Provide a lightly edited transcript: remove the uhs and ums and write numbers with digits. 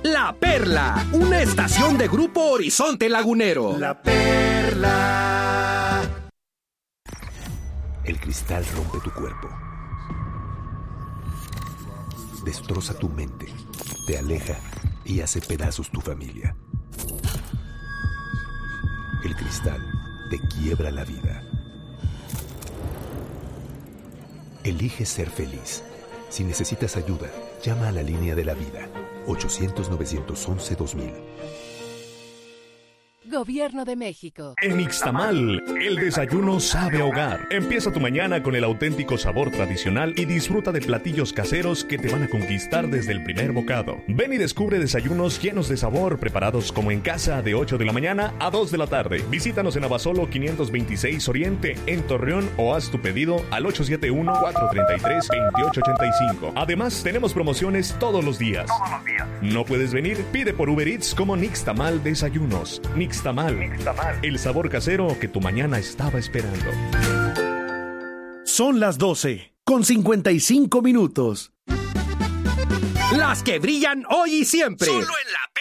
La Perla, una estación de Grupo Horizonte Lagunero. La Perla. El cristal rompe tu cuerpo, destroza tu mente, te aleja y hace pedazos tu familia. El cristal te quiebra la vida. Elige ser feliz. Si necesitas ayuda, llama a la línea de la vida, 800-911-2000. Gobierno de México. En Ixtamal, el desayuno sabe a hogar. Empieza tu mañana con el auténtico sabor tradicional y disfruta de platillos caseros que te van a conquistar desde el primer bocado. Ven y descubre desayunos llenos de sabor, preparados como en casa de 8 de la mañana a 2 de la tarde. Visítanos en Abasolo 526 Oriente, en Torreón, o haz tu pedido al 871-433-2885. Además, tenemos promociones todos los días. ¿No puedes venir? Pide por Uber Eats como Nixtamal Desayunos. Nixtamal, el sabor casero que tu mañana estaba esperando. Son las 12:55. Las que brillan hoy y siempre. Solo en la